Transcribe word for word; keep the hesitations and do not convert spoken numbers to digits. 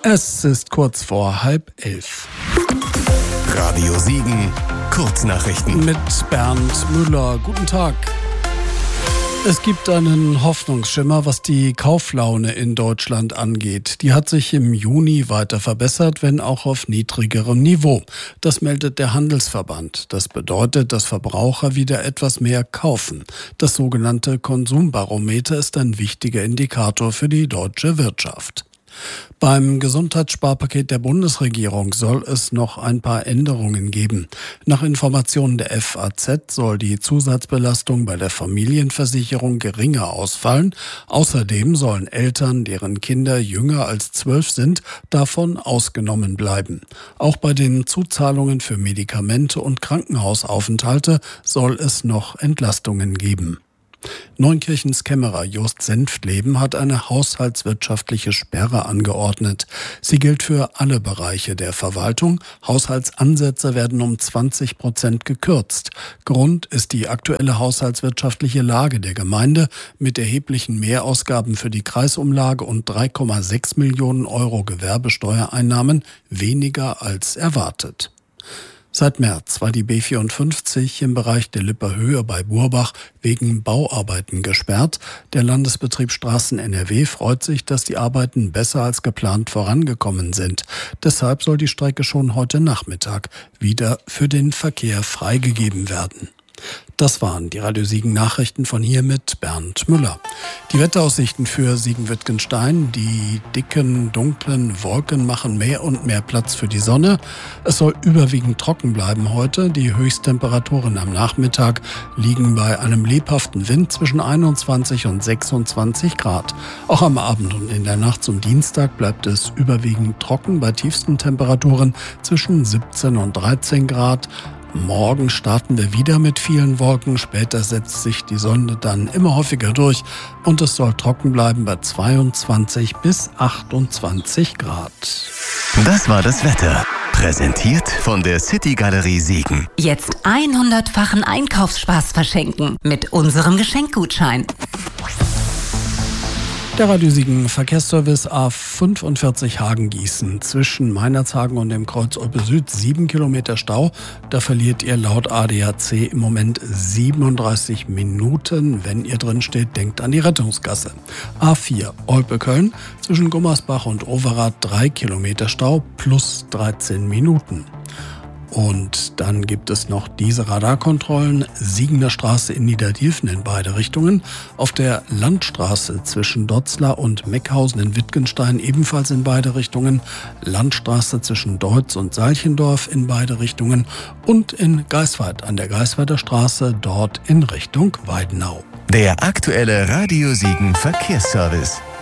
Es ist kurz vor halb elf. Radio Siegen, Kurznachrichten. Mit Bernd Müller. Guten Tag. Es gibt einen Hoffnungsschimmer, was die Kauflaune in Deutschland angeht. Die hat sich im Juni weiter verbessert, wenn auch auf niedrigerem Niveau. Das meldet der Handelsverband. Das bedeutet, dass Verbraucher wieder etwas mehr kaufen. Das sogenannte Konsumbarometer ist ein wichtiger Indikator für die deutsche Wirtschaft. Beim Gesundheitssparpaket der Bundesregierung soll es noch ein paar Änderungen geben. Nach Informationen der F A Z soll die Zusatzbelastung bei der Familienversicherung geringer ausfallen. Außerdem sollen Eltern, deren Kinder jünger als zwölf sind, davon ausgenommen bleiben. Auch bei den Zuzahlungen für Medikamente und Krankenhausaufenthalte soll es noch Entlastungen geben. Neunkirchens Kämmerer Jost Senftleben hat eine haushaltswirtschaftliche Sperre angeordnet. Sie gilt für alle Bereiche der Verwaltung. Haushaltsansätze werden um zwanzig Prozent gekürzt. Grund ist die aktuelle haushaltswirtschaftliche Lage der Gemeinde mit erheblichen Mehrausgaben für die Kreisumlage und drei Komma sechs Millionen Euro Gewerbesteuereinnahmen, weniger als erwartet. Seit März war die B vierundfünfzig im Bereich der Lipper Höhe bei Burbach wegen Bauarbeiten gesperrt. Der Landesbetrieb Straßen N R W freut sich, dass die Arbeiten besser als geplant vorangekommen sind. Deshalb soll die Strecke schon heute Nachmittag wieder für den Verkehr freigegeben werden. Das waren die Radio Siegen Nachrichten von hier mit Bernd Müller. Die Wetteraussichten für Siegen-Wittgenstein. Die dicken, dunklen Wolken machen mehr und mehr Platz für die Sonne. Es soll überwiegend trocken bleiben heute. Die Höchsttemperaturen am Nachmittag liegen bei einem lebhaften Wind zwischen einundzwanzig und sechsundzwanzig Grad. Auch am Abend und in der Nacht zum Dienstag bleibt es überwiegend trocken bei tiefsten Temperaturen zwischen siebzehn und dreizehn Grad. Morgen starten wir wieder mit vielen Wolken. Später setzt sich die Sonne dann immer häufiger durch und es soll trocken bleiben bei zweiundzwanzig bis achtundzwanzig Grad. Das war das Wetter. Präsentiert von der City Galerie Siegen. Jetzt hundertfachen Einkaufsspaß verschenken mit unserem Geschenkgutschein. Der Radio Siegen Verkehrsservice A fünfundvierzig Hagen-Gießen zwischen Meinerzhagen und dem Kreuz Olpe Süd sieben Kilometer Stau. Da verliert ihr laut A D A C im Moment siebenunddreißig Minuten. Wenn ihr drin steht, denkt an die Rettungsgasse. A vier Olpe-Köln zwischen Gummersbach und Overath drei Kilometer Stau plus dreizehn Minuten. Und dann gibt es noch diese Radarkontrollen. Siegener Straße in Niederdiefen in beide Richtungen. Auf der Landstraße zwischen Dotzlar und Meckhausen in Wittgenstein ebenfalls in beide Richtungen. Landstraße zwischen Deutz und Salchendorf in beide Richtungen. Und in Geisweit an der Geisweiter Straße dort in Richtung Weidenau. Der aktuelle Radio Siegen Verkehrsservice.